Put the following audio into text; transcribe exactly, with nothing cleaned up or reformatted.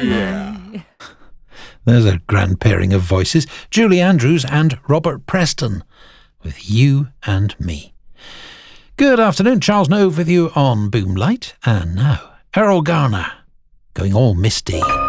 yeah. There's a grand pairing of voices. Julie Andrews and Robert Preston with You and Me. Good afternoon, Charles Nove with you on Boomlight. And now, Errol Garner, going all misty.